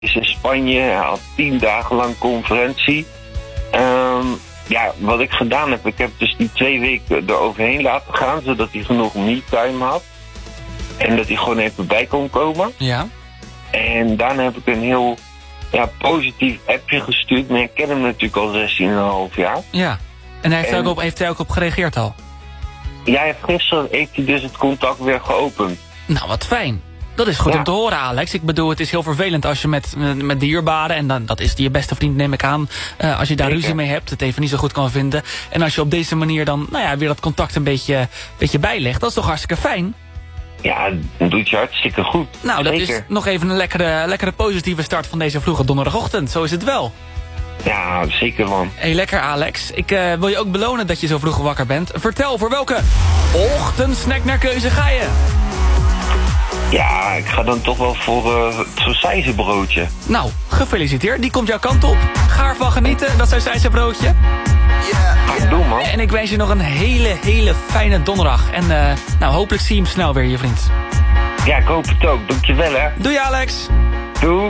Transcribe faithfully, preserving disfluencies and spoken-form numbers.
is in Spanje. Hij had tien dagen lang conferentie. Um, ja, wat ik gedaan heb, ik heb dus die twee weken eroverheen laten gaan, zodat hij genoeg me-time had. En dat hij gewoon even bij kon komen. Ja. En daarna heb ik een heel ja, positief appje gestuurd. Maar ik ken hem natuurlijk al zestien komma vijf jaar. Ja. En hij heeft, en, er ook op, heeft hij ook op gereageerd al? Ja, gisteren heeft hij dus het contact weer geopend. Nou, wat fijn. Dat is goed ja. om te horen, Alex. Ik bedoel, het is heel vervelend als je met, met dierbaren... en dan, dat is je beste vriend, neem ik aan... Uh, als je daar Zeker. ruzie mee hebt, het even niet zo goed kan vinden... en als je op deze manier dan nou ja, weer dat contact een beetje, beetje bijlegt... dat is toch hartstikke fijn? Ja, dat doet je hartstikke goed. Nou, dat Zeker. is nog even een lekkere, lekkere positieve start van deze vroege donderdagochtend. Zo is het wel. Ja, zeker man. Hey, lekker Alex. Ik uh, wil je ook belonen dat je zo vroeg wakker bent. Vertel, voor welke ochtendsnack naar keuze ga je? Ja, ik ga dan toch wel voor uh, het sausijzenbroodje. Nou, gefeliciteerd. Die komt jouw kant op. Ga ervan genieten, dat sausijzenbroodje. Ga ik doen, man. En ik wens je nog een hele, hele fijne donderdag. En uh, nou, hopelijk zie je hem snel weer, je vriend. Ja, ik hoop het ook. Dankjewel, hè. Doei, Alex. Doei.